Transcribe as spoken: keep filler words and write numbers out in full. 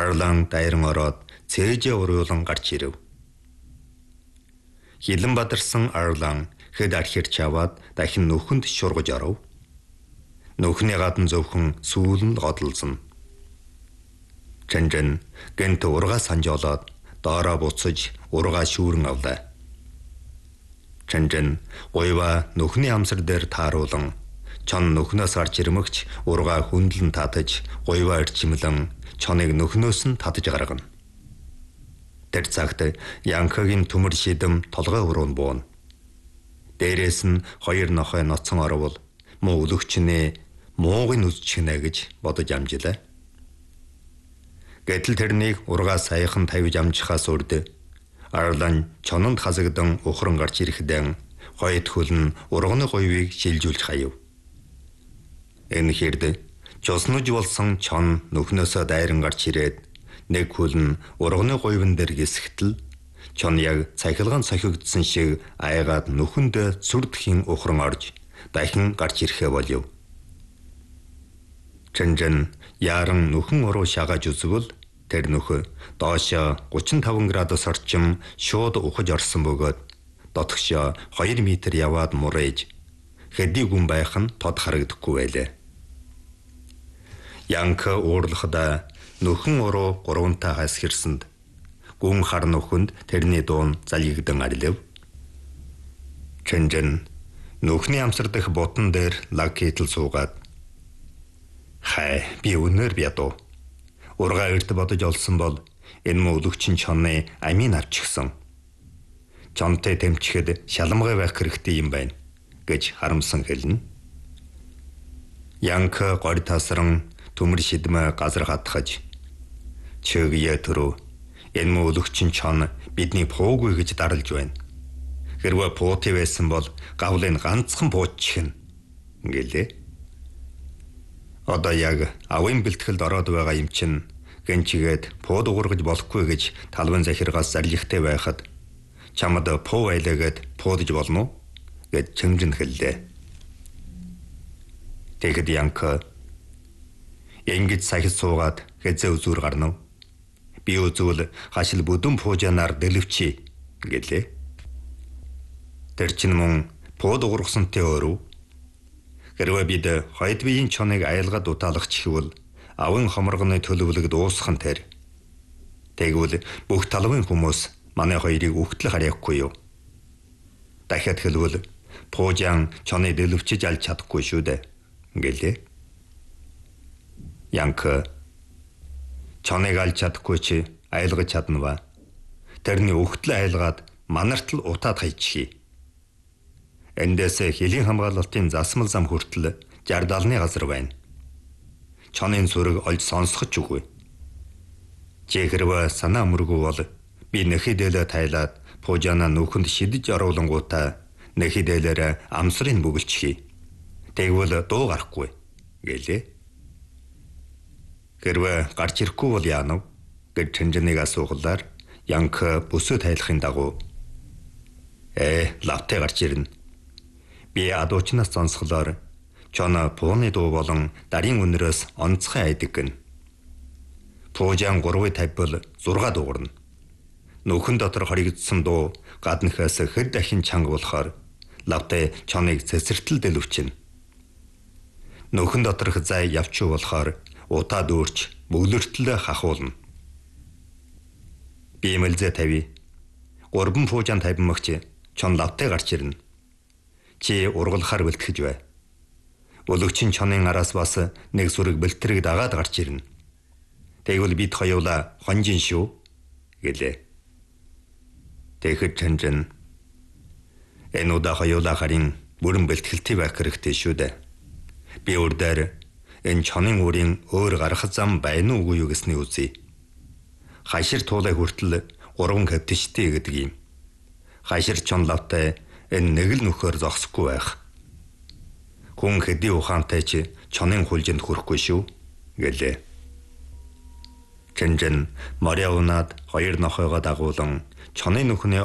Арлан дайран ороод цээжээ уруулан гарч ирэв. Хилэн бадарсан Арлан хэд архирч аваад дахин нүхэнд шургаж оров. Нүхний гадна зөвхөн сүүл нь годолзно. Чанжин гэнт ургаа санжоолоод доороо буцаж ургаа шүүрэн авлаа. Чанжин гуйва нүхний амсар дээр тааруулан чон нүхнөөс гарч ирмэгч ургаа хөндлөн татаж гуйва ирчимлэн чоныг нүхнөөс нь татаж гаргана. Тэр цагт Янкагийн төмөр шидэм толгой уруунд буuna. Дээрээс нь хоёр нохой ноцсон орвол муу өлөгчнээ муугийн үзчихнэ гэж бодож амжилаа. Гэтэл тэрнийг ургаа саяхан тавьж амжихаас урд Арлан чононд хасагдан ухран гарч ирэхдэн хойд хөл нь урганы гуйвыг шилжүүлж хаяв. Энэ хэрд чоснож болсон чон нүхнөөсөө дайран гарч ирээд нэг хөл нь урганы гуйван дээр гисгтэл чон яг цахилгаан сохигдсон шиг айгаад нүхэнд сүрдхийн ухран орж дахин гарч ирэхэ болив. Чанжин яран нүхэн уруу шагааж үзвэл тэр нүх доошо гучин таван градус орчим шууд ухаж орсон бөгөөд дотгошоо хоёр метр яваад мурэж хэдий гүн байх нь тод харагдахгүй байлаа. Янка уурлахда нүхэн уруу гурвантай хасгирсанд гүн хар нүхэнд тэрний дуун залгигдан арилв. Чанжин нүхний амсар дэх ботон дээр лаг хийтэл суугаад хай би өнөр бядуу. Ургаа эрт бодож олсон бол энэ муу өлөгчин чонны амийн авчихсан. Чонтой тэмчихэд шалмгай байх хэрэгтэй юм байна гэж харамсан хэлнэ. Янка гори тасран төмөр шидмэ газар хатгаж чөөгөө төрөө энэ муу өлөгчин чон бидний пуугүй гэж дарлж байна. Хэрвээ пууti байсан бол гавлын ганцхан пуучихна гэлээ. Одоо яг авын бэлтгэлд ороод байгаа юм чинь гэнчигээд пууд уургаж болохгүй гэж талбын захиргаас зарлихтэй байхад чамд пуу байлаагээд пуудж болно уу гэд Чанжин хэллээ. Тэгэхэд Янка ингэж сахид суугаад хэзээ үзүүр гарнав. Би үзвэл хашил бүдүн пуужанаар дэлвчи гэлээ. Тэр чинь мөн пууд уургасантай өөрөө. Хэрвээ бид хойд биеийн чоныг айлгаад утаалагч хэвэл авын хоморгоны төлөвлөг дуусхан тэр. Тэгвэл бүх талбын хүмүүс манай хоёрыг үхтэл харьяахгүй юу? Дахиад хэлвэл пуужан чоныг дэлвчиж алж чадахгүй шүү дээ гэлээ. Янка чоныг алж чадахгүй чи айлгаж чадна ба. Тэрний үхтэл айлгаад манарт л утаад хайчихъя. Эндээс хилийн хамгаалалтын засмал зам хүртэл жардалны газар байна. Чонын сүрэг олж сонсгоч үгүй. Чи хэрвээ санаа мөргөө бол би нэхидэлээ тайлаад пуужана нүхэнд шидэж оруулангуудаа нэхидэлээрээ амсрын бүгэлчихье. Тэгвэл дуу гарахгүй гэлээ. Хэрвээ гарч ирэхгүй бол яанав гэж Чанжиныг асуухлаар Янка бүсөө тайлахын дагуу э лавтай гарч ирнэ. Би адуучнаас сонсголоор чона пууны дуу болон дарийн өнөрөөс онцгой айдаг гэн. Пуужан гурвыг тавьбал зурга дуурна. Нүхэн дотор хоригдсан дуу гаднахаас хэд дахин чанга болохоор лавтай чоныг цэцэртэл дэлвчнэ. Нүхэн доторх зай явчуу болохоор утаа дүүрч бөглөртөл хахуулна. Би мэлзэ тавь. Гурван пуужан тавьмагч чон лавтай гарч ирнэ. Чи ургалахаар бэлтгэж бай. Өлөгчин чонын араас бас нэг сүрэг бэлтрэг дагаад гарч ирнэ. Тэгвэл бид хоёулаа хонжин шүү гэлээ. Тэгэхэд Чанжин энэ удаа хоёулаа харин бүрэн бэлтгэлтэй байх хэрэгтэй шүү дээ. Би урдаар энэ чонын үрийн өөр гарах зам байна уугүй юу гэсний үзье. Хашир туулай хүртэл гурван капитчтэй гэдэг юм. Хашир чон лавтай энэ нэг л нөхөр зогсохгүй байх. Хүн хэдий ухаантай ч чонын хулжинд хүрэхгүй шүү гэлээ. Чанжин моря унаад хоёр нохойгоо дагуулan чоны нүхний